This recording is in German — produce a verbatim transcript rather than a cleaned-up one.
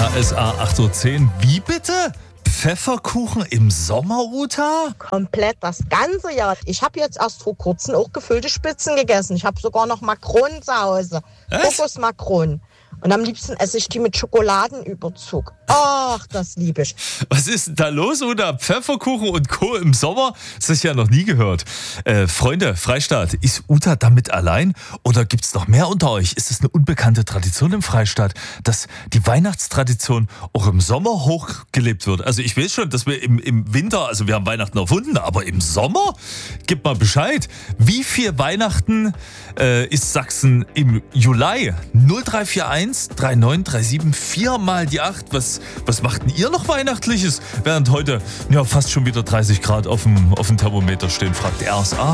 H S A acht Uhr zehn. Wie bitte? Pfefferkuchen im Sommer, Uta? Komplett das ganze Jahr. Ich habe jetzt erst vor kurzem auch gefüllte Spitzen gegessen. Ich habe sogar noch Makronen zu Hause. Kokosmakronen. Und am liebsten esse ich die mit Schokoladenüberzug. Ach, das liebe ich. Was ist denn da los, Uta? Pfefferkuchen und Co. im Sommer? Das habe ich ja noch nie gehört. Äh, Freunde, Freistaat, ist Uta damit allein? Oder gibt es noch mehr unter euch? Ist es eine unbekannte Tradition im Freistaat, dass die Weihnachtstradition auch im Sommer hochgelebt wird? Also ich weiß schon, dass wir im, im Winter, also wir haben Weihnachten erfunden, aber im Sommer? Gib mal Bescheid. Wie viel Weihnachten äh, ist Sachsen im Juli? null drei vier eins drei neun drei sieben vier mal die acht. Was, was macht denn ihr noch Weihnachtliches? Während heute ja fast schon wieder dreißig Grad auf dem, auf dem Thermometer stehen, fragt R S A.